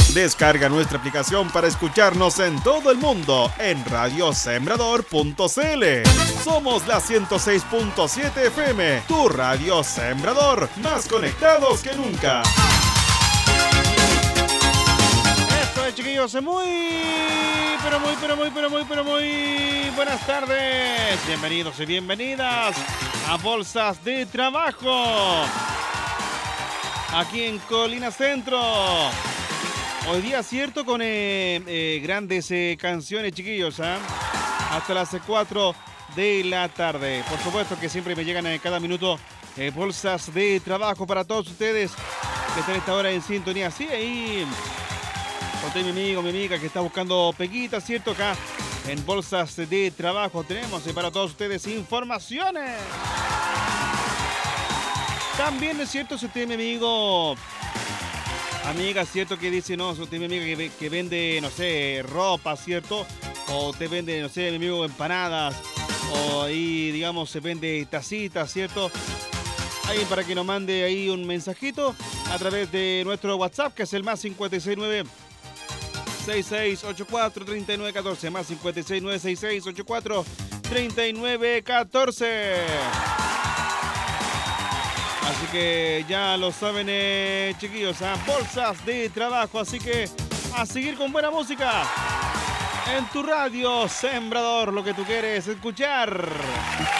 Descarga nuestra aplicación para escucharnos en todo el mundo en radiosembrador.cl. Somos la 106.7 FM, tu radio Sembrador, más conectados que nunca. Esto es, chiquillos, muy buenas tardes. Bienvenidos y bienvenidas a Bolsas de Trabajo, aquí en Colina Centro. Hoy día, cierto, con grandes canciones, chiquillos, hasta las 4 de la tarde. Por supuesto que siempre me llegan cada minuto bolsas de trabajo para todos ustedes que están a esta hora en sintonía. Sí, ahí conté mi amigo, mi amiga que está buscando peguitas, cierto, acá en Bolsas de Trabajo tenemos para todos ustedes informaciones. También es cierto, si usted, mi amigo, amiga, cierto, que dice, no, si usted, mi amiga que vende, no sé, ropa, cierto, o te vende, no sé, mi amigo, empanadas, o ahí, digamos, se vende tacitas, cierto. Ahí para que nos mande ahí un mensajito a través de nuestro WhatsApp, que es el más 569 6684-3914, más 569-6684-3914. Así que ya lo saben, chiquillos, bolsas de trabajo. Así que a seguir con buena música en tu radio Sembrador, lo que tú quieres escuchar.